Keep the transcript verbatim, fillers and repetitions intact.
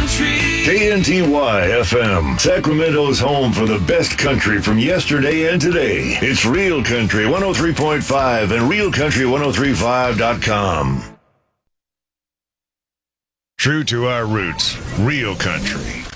K N T Y F M, Sacramento's home for the best country from yesterday and today. It's Real Country one oh three point five and real country ten thirty-five dot com. True to our roots, Real Country